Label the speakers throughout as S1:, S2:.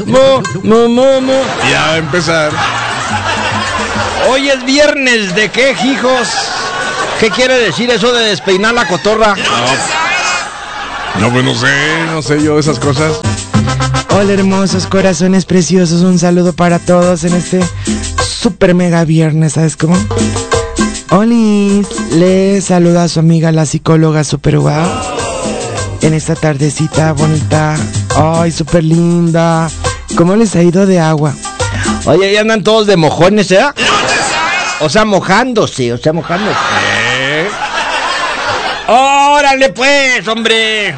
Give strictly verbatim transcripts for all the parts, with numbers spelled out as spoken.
S1: mo, mo, mo, mo.
S2: Ya va a empezar.
S1: Hoy es viernes, ¿de qué, hijos? ¿Qué quiere decir eso de despeinar la cotorra?
S2: No, no pues no sé, no sé yo esas cosas.
S3: Hola hermosos corazones preciosos, un saludo para todos en este super mega viernes, ¿sabes cómo? Olis, le saluda a su amiga la psicóloga super guau en esta tardecita bonita, ay, super linda. ¿Cómo les ha ido de agua?
S1: Oye, ahí andan todos de mojones, ¿eh? O sea, mojándose, o sea, mojándose.
S2: ¿Eh?
S1: ¡Órale pues, hombre!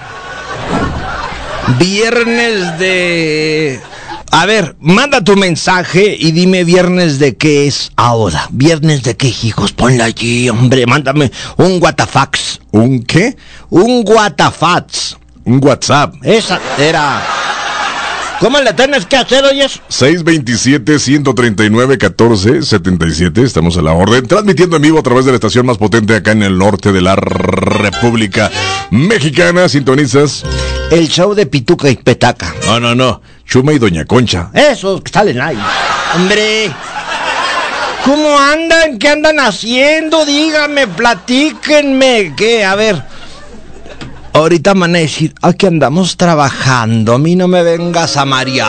S1: Viernes de... A ver, manda tu mensaje y dime viernes de qué es ahora. Viernes de qué, hijos, ponla allí, hombre. Mándame un WhatsApp.
S2: ¿Un qué?
S1: Un WhatsApp.
S2: Un WhatsApp.
S1: Esa era... ¿Cómo le tienes que hacer, oyes?
S2: seis veintisiete, ciento treinta y nueve, catorce setenta y siete. Estamos a la orden. Transmitiendo en vivo a través de la estación más potente acá en el norte de la República Mexicana. ¿Sintonizas?
S1: El show de Pituca y Petaca.
S2: No, no, no. Chuma y Doña Concha.
S1: Esos que salen ahí. Hombre, ¿cómo andan? ¿Qué andan haciendo? Díganme, platíquenme. ¿Qué? A ver. Ahorita van a decir, aquí andamos trabajando. A mí no me vengas a marear.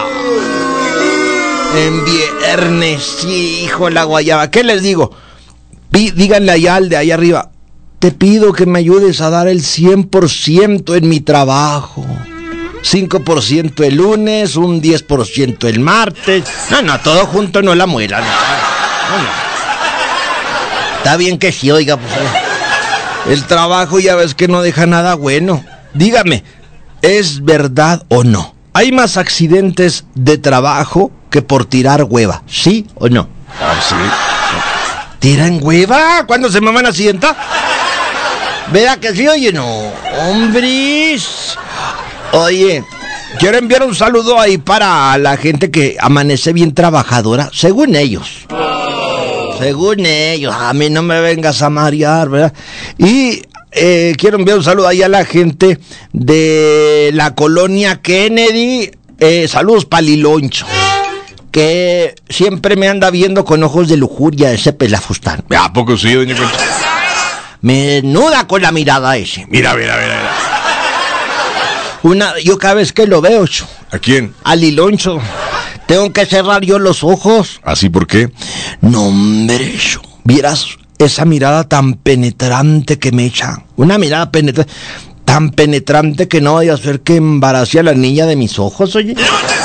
S1: En viernes, sí, hijo de la guayaba. ¿Qué les digo? Pí, díganle allá al de allá arriba. Te pido que me ayudes a dar el cien por ciento en mi trabajo. cinco por ciento el lunes, un diez por ciento el martes. No, no, todo junto no la muela. No, no. Está bien que sí, oiga, pues... El trabajo ya ves que no deja nada bueno. Dígame, ¿es verdad o no? ¿Hay más accidentes de trabajo que por tirar hueva? ¿Sí o no?
S2: Ah, sí.
S1: ¿Tiran hueva? ¿Cuándo se me van a accidentar? ¿Verdad que sí? Oye, no. Hombres. Oye, quiero enviar un saludo ahí para la gente que amanece bien trabajadora, según ellos. Según ellos, a mí no me vengas a marear, ¿verdad? Y eh, quiero enviar un saludo ahí a la gente de la colonia Kennedy. Eh, saludos para Liloncho, que siempre me anda viendo con ojos de lujuria ese pelafustán.
S2: ¿A poco sí, Doña Concha?
S1: Me nuda con la mirada ese.
S2: Mira, mira, mira, mira.
S1: Una, yo cada vez que lo veo,
S2: ¿A quién?
S1: A Liloncho, tengo que cerrar yo los ojos.
S2: ¿Así por qué?
S1: No, hombre, yo, vieras esa mirada tan penetrante que me echa. Una mirada penetrante, tan penetrante que no vaya a hacer que embarace a la niña de mis ojos, oye.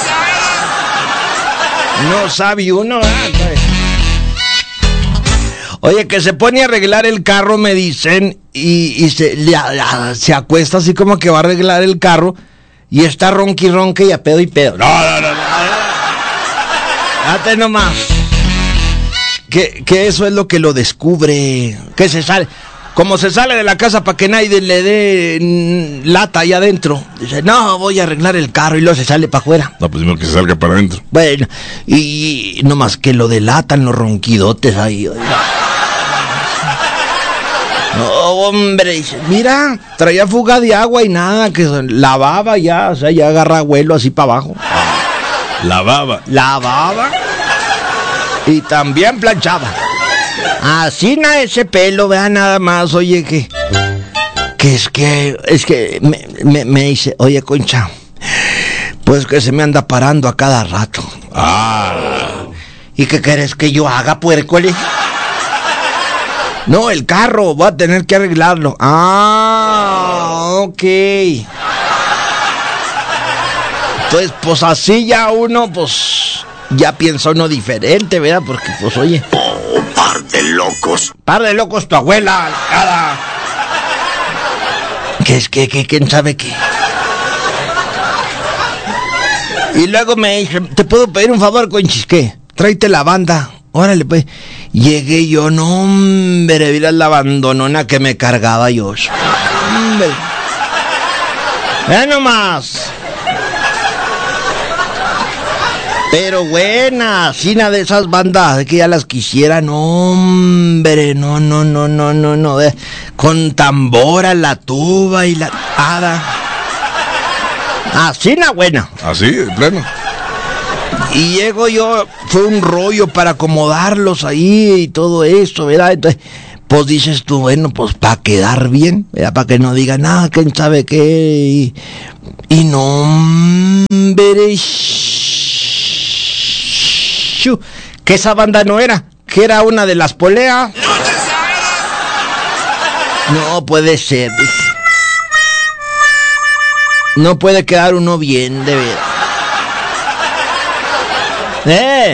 S1: No sabe uno, ¿eh? Oye, que se pone a arreglar el carro, me dicen, y, y se, la, la, se acuesta así como que va a arreglar el carro, y está ronqui ronque y a pedo y pedo. No, no, no, no. Date nomás. Que, que eso es lo que lo descubre. Que se sale. Como se sale de la casa para que nadie le dé mm, lata allá adentro. Dice, no, voy a arreglar el carro, y luego se sale para afuera.
S2: No, pues primero que se salga para adentro.
S1: Bueno, y, y nomás que lo delatan los ronquidotes ahí. No, hombre, dice, mira, traía fuga de agua y nada, que lavaba ya, o sea, ya agarra vuelo así para abajo.
S2: Lavaba.
S1: Lavaba y también planchaba. Así nada ese pelo, vea nada más, oye, que... Que es que, es que me, me, me dice, oye, Concha, pues que se me anda parando a cada rato.
S2: Ah.
S1: ¿Y qué querés que yo haga, puercole? No, el carro, voy a tener que arreglarlo. Ah, ok. Entonces, pues así ya uno, pues, ya piensa uno diferente, ¿verdad? Porque, pues, oye...
S4: Oh, par de locos.
S1: Par de locos tu abuela, cada... ¿Qué es que, que, quién sabe qué? Y luego me dice, ¿te puedo pedir un favor, Conchis? ¿Qué? Tráete la banda. Órale, pues. Llegué yo, no, hombre, mira la abandonona que me cargaba yo. Hombre. Ve nomás. Pero buena, sina de esas bandas que ya las quisiera, no, hombre, no, no, no, no, no, no, eh, con tambora, la tuba y la hada. Así na buena.
S2: Así, de plano.
S1: Y llego yo, fue un rollo para acomodarlos ahí y todo eso, ¿verdad? Entonces, pues dices tú, bueno, pues para quedar bien, ¿verdad? Para que no digan nada, quién sabe qué. Y, y no, veréis que esa banda no era, que era una de las poleas. No puede ser. No puede quedar uno bien, de verdad. ¡Eh!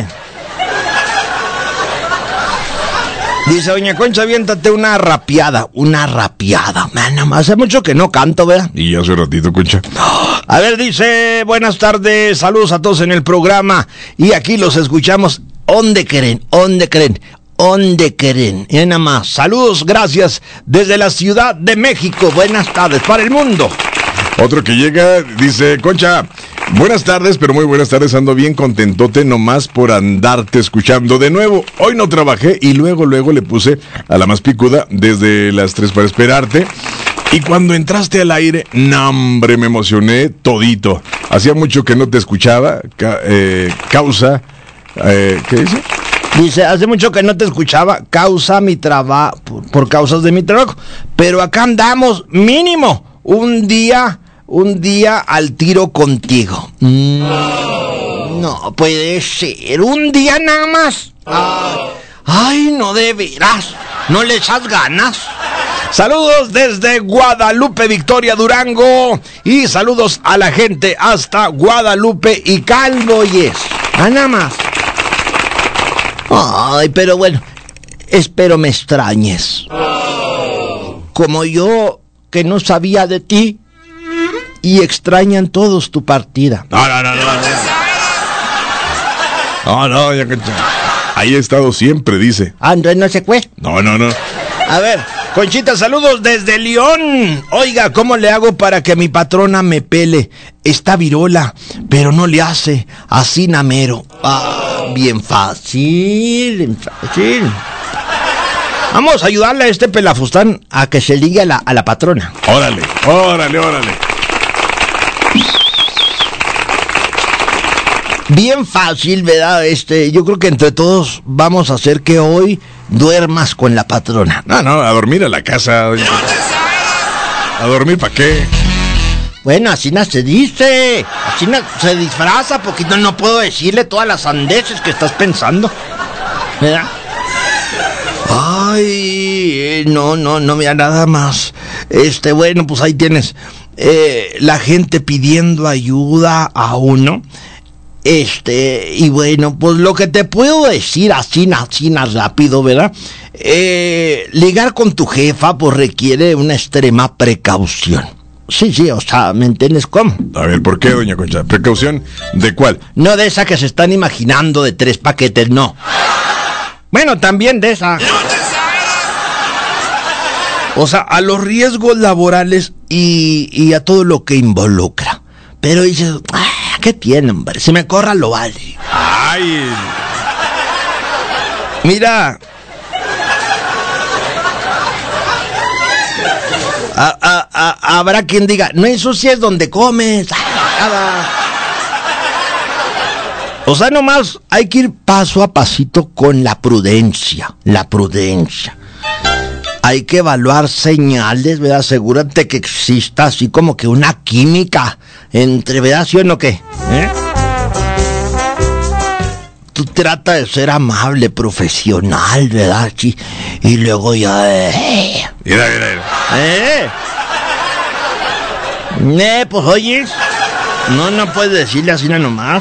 S1: Dice doña Concha, aviéntate una rapeada. Una rapeada. Man, hace mucho que no canto, ¿verdad?
S2: Y hace ratito, Concha.
S1: A ver, dice, buenas tardes, saludos a todos en el programa. Y aquí los escuchamos. ¿Dónde creen? ¿Dónde creen? ¿Dónde creen? Y nada más. Saludos, gracias, desde la Ciudad de México. Buenas tardes para el mundo.
S2: Otro que llega, dice, Concha, buenas tardes, pero muy buenas tardes, ando bien contentote nomás por andarte escuchando de nuevo. Hoy no trabajé y luego, luego le puse a la más picuda desde las tres para esperarte. Y cuando entraste al aire, nambre, me emocioné todito. Hacía mucho que no te escuchaba, ca- eh, causa, eh, ¿qué dice?
S1: Dice, hace mucho que no te escuchaba, causa mi trabajo, por, por causas de mi trabajo. Pero acá andamos, mínimo, un día... Un día al tiro contigo. Mm, no puede ser. Un día nada más. Ay, ay, no de veras. No le echas ganas. Saludos desde Guadalupe, Victoria, Durango. Y saludos a la gente hasta Guadalupe y Calvoyes. Ah, nada más. Ay, pero bueno, espero me extrañes. Como yo, que no sabía de ti. Y extrañan todos tu partida.
S2: No, no, no, no. No, no, ya que... Ahí he estado siempre, dice.
S1: Ah, entonces no se fue.
S2: No, no, no.
S1: A ver, Conchita, saludos desde León. Oiga, ¿cómo le hago para que mi patrona me pele? Está virola, pero no le hace así namero. Ah, bien fácil, bien fácil. Vamos a ayudarle a este pelafustán a que se ligue a la, a la patrona.
S2: Órale, órale, órale.
S1: Bien fácil, ¿verdad? Este, yo creo que entre todos vamos a hacer que hoy duermas con la patrona.
S2: No, no, a dormir a la casa. ¿A dormir para qué?
S1: Bueno, así no se dice. Así no se disfraza, porque no, no puedo decirle todas las sandeces que estás pensando. ¿Verdad? Ay, eh, no, no, no, mira, nada más. Este, bueno, pues ahí tienes eh, la gente pidiendo ayuda a uno. Este, y bueno, pues lo que te puedo decir así, así, rápido, ¿verdad? Eh, ligar con tu jefa, pues requiere una extrema precaución. Sí, sí, o sea, ¿me entiendes cómo?
S2: A ver, ¿por qué, doña Concha? ¿Precaución de cuál?
S1: No de esa que se están imaginando de tres paquetes, no. Bueno, también de esa. O sea, a los riesgos laborales y, y a todo lo que involucra. Pero dices, ah, ¿qué tiene, hombre? Si me corra, lo vale.
S2: Ay.
S1: Mira. A, a, a, habrá quien diga, no ensucies donde comes. Ah, o sea, nomás hay que ir paso a pasito con la prudencia. La prudencia. Hay que evaluar señales, ¿verdad? Asegúrate que exista así como que una química entre, ¿verdad? ¿Sí o no qué? ¿Eh? Tú trata de ser amable, profesional, ¿verdad? Sí. Y luego ya... Eh.
S2: Mira, mira, mira.
S1: ¿Eh? Eh, pues oyes. No, no puedes decirle así nada nomás.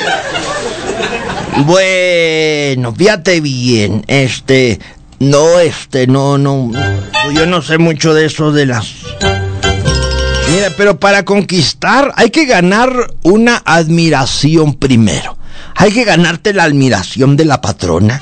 S1: Bueno, fíjate bien, este... No, este, no, no, yo no sé mucho de eso de las... Mira, pero para conquistar hay que ganar una admiración primero. Hay que ganarte la admiración de la patrona.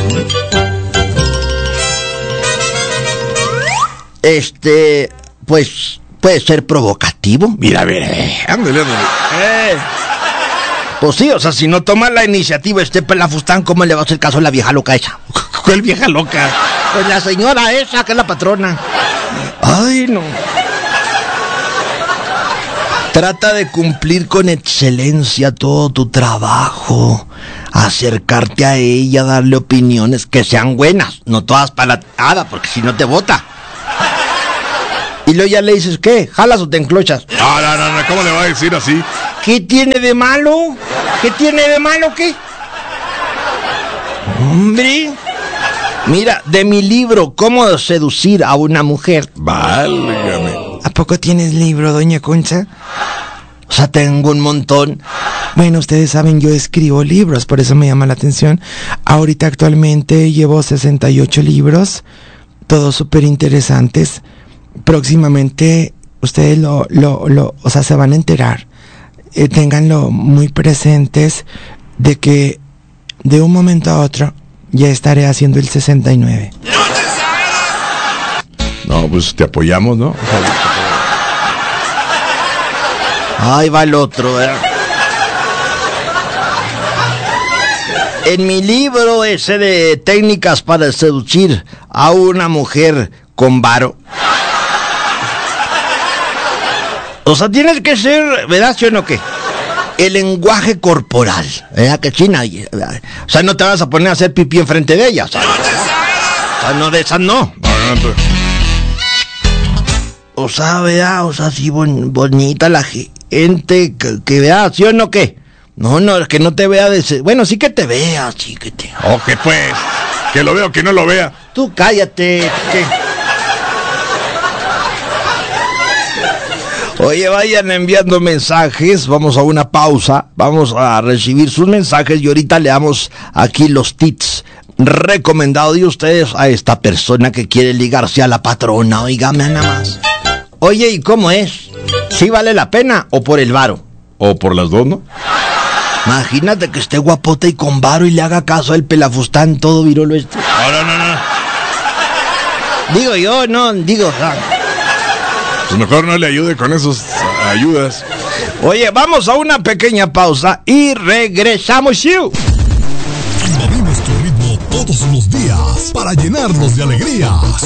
S1: Este, pues, puede ser provocativo.
S2: Mira, mira, ándale, ándale.
S1: Eh... Pues sí, o sea, si no toma la iniciativa este pelafustán, ¿cómo le va a hacer caso a la vieja loca esa?
S2: ¿Cuál vieja loca?
S1: Pues la señora esa, que es la patrona. Ay, no. Trata de cumplir con excelencia todo tu trabajo, acercarte a ella, darle opiniones que sean buenas, no todas palatadas, porque si no te bota. Y luego ya le dices, ¿qué? ¿Jalas o te enclochas?
S2: No, no, no, no, ¿cómo le va a decir así?
S1: ¿Qué tiene de malo? ¿Qué tiene de malo qué? Hombre, mira, de mi libro, ¿Cómo seducir a una mujer?
S2: Válgame.
S3: ¿A poco tienes libro, doña Concha?
S1: O sea, tengo un montón.
S3: Bueno, ustedes saben, yo escribo libros, por eso me llama la atención. Ahorita actualmente llevo sesenta y ocho libros, todos súper interesantes. Próximamente ustedes lo, lo, lo, o sea, se van a enterar. Eh, ténganlo muy presentes de que de un momento a otro ya estaré haciendo el sesenta y nueve.
S2: No, pues te apoyamos, ¿no?
S1: Ahí va el otro, ¿eh? En mi libro ese de técnicas para seducir a una mujer con varo. O sea, tienes que ser, ¿verdad, sí o no qué? El lenguaje corporal, ¿verdad que china? O sea, no te vas a poner a hacer pipí enfrente de ella, o sea, o sea no de esas no. O sea, ¿verdad? O sea, sí bon, bonita la gente, que, que vea, ¿sí o no qué? No, no, es que no te vea de ese... Bueno, sí que te vea, sí que te...
S2: Ok, pues, que lo veo, que no lo vea.
S1: Tú cállate, que... Oye, vayan enviando mensajes, vamos a una pausa, vamos a recibir sus mensajes y ahorita le damos aquí los tips recomendados de ustedes a esta persona que quiere ligarse a la patrona, oígame nada más. Oye, ¿y cómo es? ¿Sí vale la pena o por el varo?
S2: O por las dos, ¿no?
S1: Imagínate que esté guapota y con varo y le haga caso al pelafustán todo virolo este.
S2: No, no, no, no.
S1: Digo yo, no, digo... Ah.
S2: Pues mejor no le ayude con esas ayudas.
S1: Oye, vamos a una pequeña pausa y regresamos.
S5: Invadimos tu ritmo todos los días para llenarnos de alegrías.